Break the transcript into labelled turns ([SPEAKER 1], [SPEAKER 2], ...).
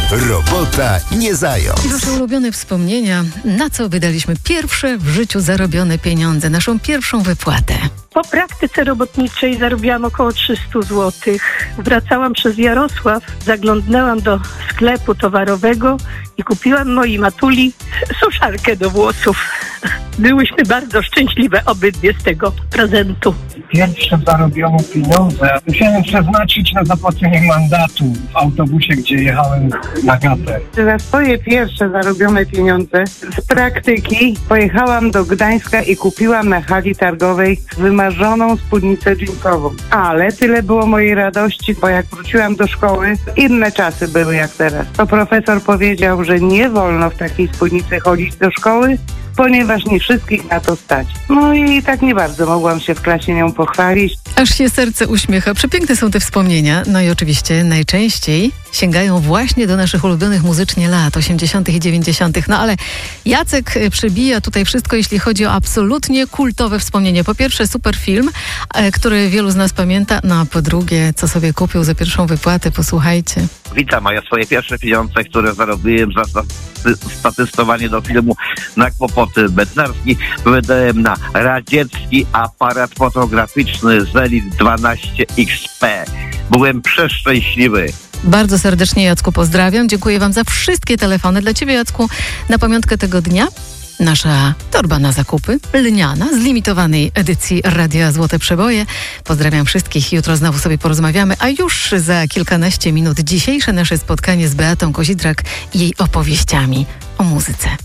[SPEAKER 1] Robota nie zając.
[SPEAKER 2] Nasze ulubione wspomnienia, na co wydaliśmy pierwsze w życiu zarobione pieniądze, naszą pierwszą wypłatę.
[SPEAKER 3] Po praktyce robotniczej zarobiłam około 300 zł. Wracałam przez Jarosław, zaglądnęłam do sklepu towarowego i kupiłam mojej matuli suszarkę do włosów. Byłyśmy bardzo szczęśliwe obydwie z tego prezentu.
[SPEAKER 4] Pierwsze zarobione pieniądze musiałem przeznaczyć na zapłacenie mandatu w autobusie, gdzie jechałem na gatę.
[SPEAKER 5] Za swoje pierwsze zarobione pieniądze z praktyki pojechałam do Gdańska i kupiłam na hali targowej wymarzoną spódnicę dżinsową. Ale tyle było mojej radości, bo jak wróciłam do szkoły, inne czasy były jak teraz. To profesor powiedział, że nie wolno w takiej spódnicy chodzić do szkoły, ponieważ nie wszystkich na to stać. No i tak nie bardzo mogłam się w klasie nią pochwalić.
[SPEAKER 2] Aż się serce uśmiecha. Przepiękne są te wspomnienia. No i oczywiście najczęściej sięgają właśnie do naszych ulubionych muzycznie lat 80. i 90. No ale Jacek przebija tutaj wszystko, jeśli chodzi o absolutnie kultowe wspomnienie. Po pierwsze super film, który wielu z nas pamięta, no a po drugie, co sobie kupił za pierwszą wypłatę, posłuchajcie.
[SPEAKER 6] Witam, a ja swoje pierwsze pieniądze, które zarobiłem za statystowanie do filmu na kłopoty bednarski, wydałem na radziecki aparat fotograficzny Zelit 12 XP. Byłem przeszczęśliwy.
[SPEAKER 2] Bardzo serdecznie, Jacku, pozdrawiam. Dziękuję wam za wszystkie telefony. Dla ciebie, Jacku, na pamiątkę tego dnia nasza torba na zakupy, lniana, z limitowanej edycji Radia Złote Przeboje. Pozdrawiam wszystkich. Jutro znowu sobie porozmawiamy, a już za kilkanaście minut dzisiejsze nasze spotkanie z Beatą Kozidrak i jej opowieściami o muzyce.